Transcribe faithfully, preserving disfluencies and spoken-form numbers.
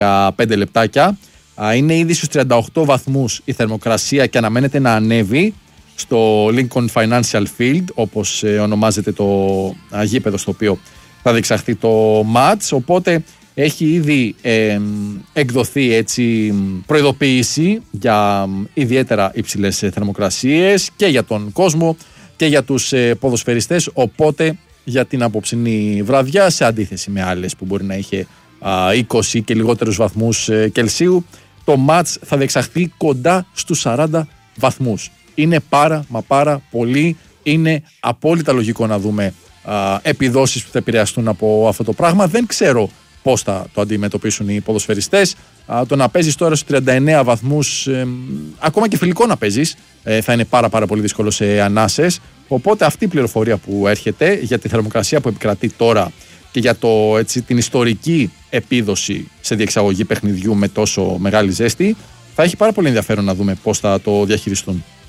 πέντε λεπτάκια. Είναι ήδη στους τριάντα οκτώ βαθμούς η θερμοκρασία και αναμένεται να ανέβει στο Lincoln Financial Field, όπως ονομάζεται το γήπεδο στο οποίο θα διεξαχθεί το match. Οπότε έχει ήδη ε, εκδοθεί έτσι προειδοποίηση για ιδιαίτερα υψηλές θερμοκρασίες και για τον κόσμο και για τους ε, ποδοσφαιριστές. Οπότε για την απόψινή βραδιά, σε αντίθεση με άλλες που μπορεί να είχε α, είκοσι και λιγότερους βαθμούς ε, Κελσίου, το μάτς θα διεξαχθεί κοντά στους σαράντα βαθμούς. Είναι πάρα μα πάρα πολύ, είναι απόλυτα λογικό να δούμε α, επιδόσεις που θα επηρεαστούν από αυτό το πράγμα. Δεν ξέρω πώς θα το αντιμετωπίσουν οι ποδοσφαιριστές. Α, το να παίζεις τώρα στους τριάντα εννέα βαθμούς, ε, ακόμα και φιλικό να παίζεις, ε, θα είναι πάρα πάρα πολύ δύσκολο σε ανάσες. Οπότε αυτή η πληροφορία που έρχεται για τη θερμοκρασία που επικρατεί τώρα και για το, έτσι, την ιστορική επίδοση σε διεξαγωγή παιχνιδιού με τόσο μεγάλη ζέστη, θα έχει πάρα πολύ ενδιαφέρον να δούμε πώς θα το διαχειριστούν.